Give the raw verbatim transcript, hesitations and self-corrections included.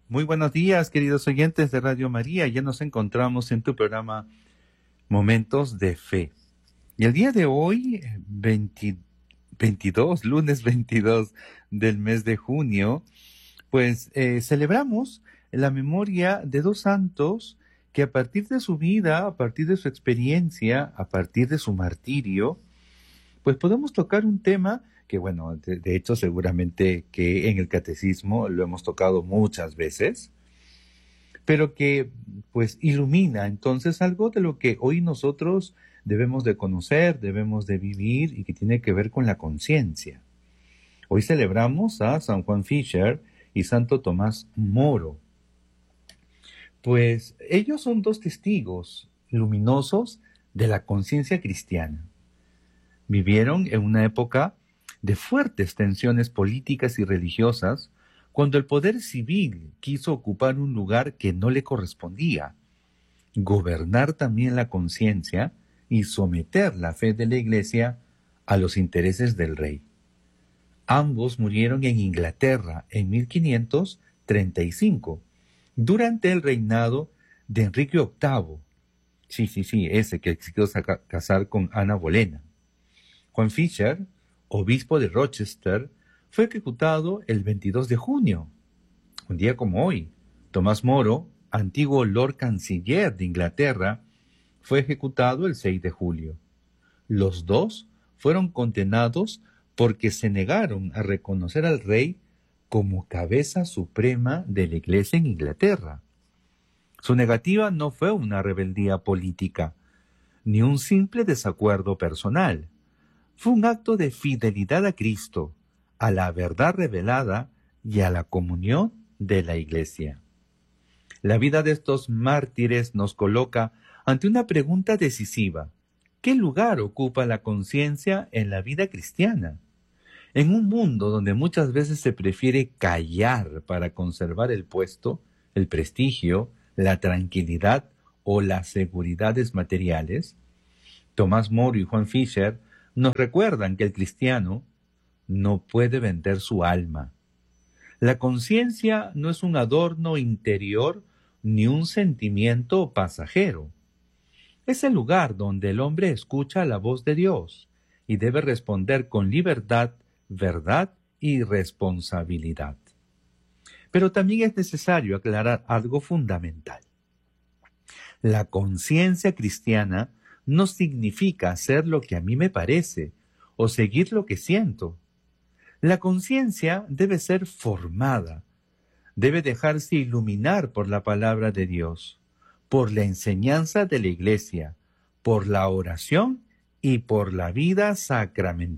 Muy buenos días, queridos oyentes de Radio María. Ya nos encontramos en tu programa Momentos de Fe. Y el día de hoy, veinte, veintidós, lunes veintidós del mes de junio, pues eh, celebramos la memoria de dos santos que a partir de su vida, a partir de su experiencia, a partir de su martirio, pues podemos tocar un tema que, bueno, de, de hecho seguramente que en el catecismo lo hemos tocado muchas veces, pero que pues ilumina entonces algo de lo que hoy nosotros debemos de conocer, debemos de vivir y que tiene que ver con la conciencia. Hoy celebramos a San Juan Fisher y Santo Tomás Moro. Pues ellos son dos testigos luminosos de la conciencia cristiana. Vivieron en una época de fuertes tensiones políticas y religiosas, cuando el poder civil quiso ocupar un lugar que no le correspondía, gobernar también la conciencia y someter la fe de la Iglesia a los intereses del rey. Ambos murieron en Inglaterra en mil quinientos treinta y cinco, durante el reinado de Enrique octavo. Sí, sí, sí, ese que se quiso casar con Ana Bolena. Juan Fisher, obispo de Rochester, fue ejecutado el veintidós de junio, un día como hoy. Tomás Moro, antiguo Lord Canciller de Inglaterra, fue ejecutado el seis de julio. Los dos fueron condenados porque se negaron a reconocer al rey como cabeza suprema de la Iglesia en Inglaterra. Su negativa no fue una rebeldía política, ni un simple desacuerdo personal. Fue un acto de fidelidad a Cristo, a la verdad revelada y a la comunión de la Iglesia. La vida de estos mártires nos coloca ante una pregunta decisiva. ¿Qué lugar ocupa la conciencia en la vida cristiana? En un mundo donde muchas veces se prefiere callar para conservar el puesto, el prestigio, la tranquilidad o las seguridades materiales, Tomás Moro y Juan Fisher nos recuerdan que el cristiano no puede vender su alma. La conciencia no es un adorno interior ni un sentimiento pasajero. Es el lugar donde el hombre escucha la voz de Dios y debe responder con libertad, verdad y responsabilidad. Pero también es necesario aclarar algo fundamental. La conciencia cristiana no significa hacer lo que a mí me parece o seguir lo que siento. La conciencia debe ser formada, debe dejarse iluminar por la palabra de Dios, por la enseñanza de la Iglesia, por la oración y por la vida sacramental.